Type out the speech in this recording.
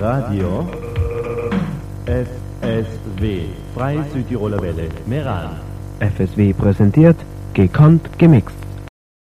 Radio FSW, Freie Südtiroler Welle, Meran. FSW präsentiert Gekonnt gemixt.